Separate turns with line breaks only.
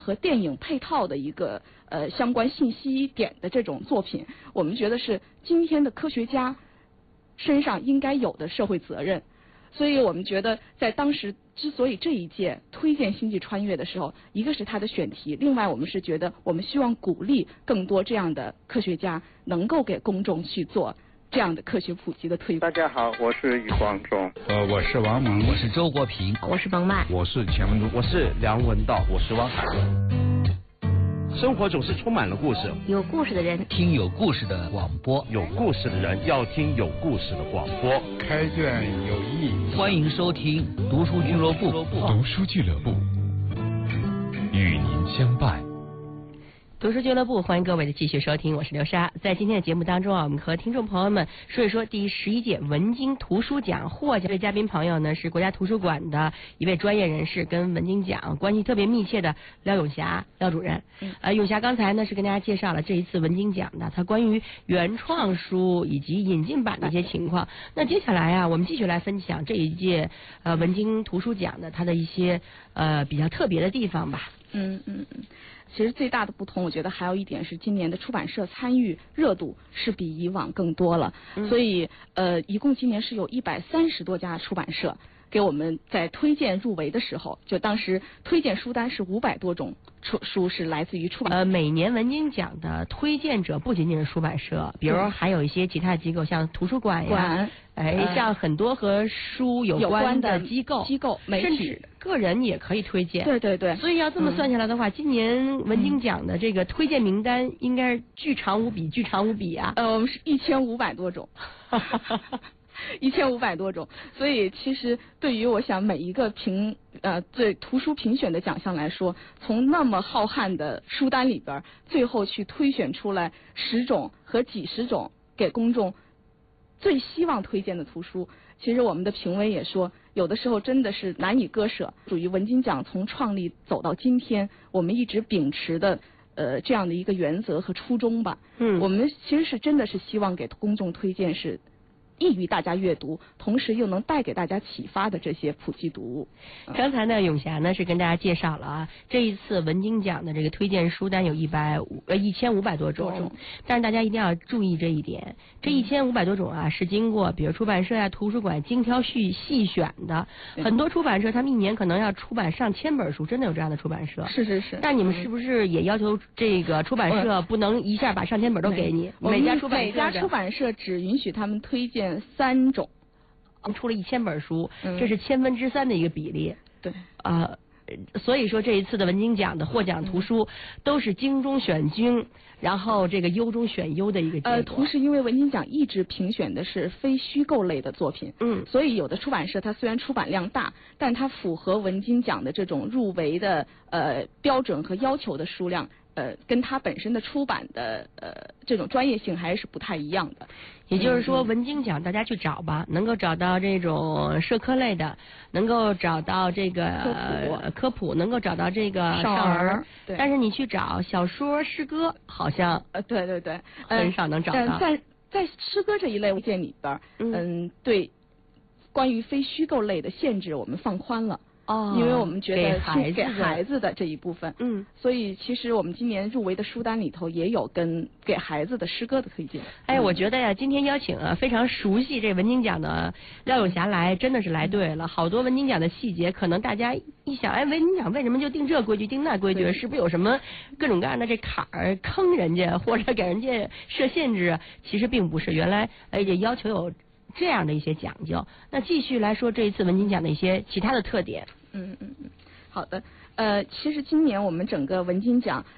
和电影配套的一个相关信息点的这种作品，我们觉得是今天的科学家身上应该有的社会责任。所以我们觉得在当时之所以这一届推荐星际穿越的时候，一个是它的选题，另外我们是觉得我们希望鼓励更多这样的科学家能够给公众去做这样的科学普及的推广。
大家好，我是余光中。
我是王蒙，
我是周国平，
我是冯曼，
我是钱文如，
我是梁文道，
我是汪海。
生活总是充满了故事，
有故事的人
听有故事的广播，
有故事的人要听有故事的广播。
开卷有益，
欢迎收听读书俱乐部。
读书俱乐部与您相伴。
读书俱乐部，欢迎各位的继续收听，我是刘莎。在今天的节目当中啊，我们和听众朋友们说一说第11届文京图书奖获奖的嘉宾朋友呢，是国家图书馆的一位专业人士，跟文京奖关系特别密切的廖永霞廖主任。永霞刚才呢是跟大家介绍了这一次文京奖的它关于原创书以及引进版的一些情况。那接下来啊，我们继续来分享这一届文京图书奖的它的一些比较特别的地方吧。
其实最大的不同，我觉得还有一点是今年的出版社参与热度是比以往更多了。所以一共今年是有130多家出版社给我们在推荐入围的时候，就当时推荐书单是500多种书是来自于出版。
每年文京奖的推荐者不仅仅是出版社，比如还有一些其他机构，像图书馆呀，像很多和书有关的机构、甚至个人也可以推荐。
对。
所以要这么算下来的话，今年文京奖的这个推荐名单应该是巨长无比啊。
我们是1500多种。1500多种，所以其实对于我想每一个对图书评选的奖项来说，从那么浩瀚的书单里边，最后去推选出来10种和几十种给公众最希望推荐的图书，其实我们的评委也说，有的时候真的是难以割舍。属于文京奖从创立走到今天，我们一直秉持的这样的一个原则和初衷吧。我们其实是真的是希望给公众推荐是易于大家阅读，同时又能带给大家启发的这些普及读物。
刚才呢，永霞呢是跟大家介绍了啊，这一次文京奖的这个推荐书单有1500多种，但是大家一定要注意这一点，这1500多种啊是经过比如出版社呀、图书馆精挑细选的。很多出版社他们一年可能要出版上千本书，真的有这样的出版社。
是。
但你们是不是也要求这个出版社不能一下把上千本都给你？每家
出版社只允许他们推荐3种。
出了1000本书，这是3/1000的一个比例。
对。
所以说这一次的文京奖的获奖图书都是精中选精，然后这个优中选优的一个结果。
同时因为文京奖一直评选的是非虚构类的作品，所以有的出版社它虽然出版量大，但它符合文京奖的这种入围的标准和要求的数量，跟它本身的出版的这种专业性还是不太一样的。
也就是说，文京奖大家去找吧，能够找到这种社科类的，能够找到这个科普，能够找到这个少儿。但是你去找小说、诗歌，好像
对，
很少能找到。
在诗歌这一类物件里边，对关于非虚构类的限制我们放宽了。因为我们觉得是给孩子的这一部分，所以其实我们今年入围的书单里头也有跟给孩子的诗歌的推荐。
我觉得呀，今天邀请非常熟悉这文京奖的廖永霞来，真的是来对了。好多文京奖的细节，可能大家一想，文京奖为什么就定这规矩、定那规矩？是不是有什么各种各样的这坎儿坑人家，或者给人家设限制？其实并不是，原来也要求有这样的一些讲究。那继续来说这一次文京奖的一些其他的特点。
好的。其实今年我们整个文京奖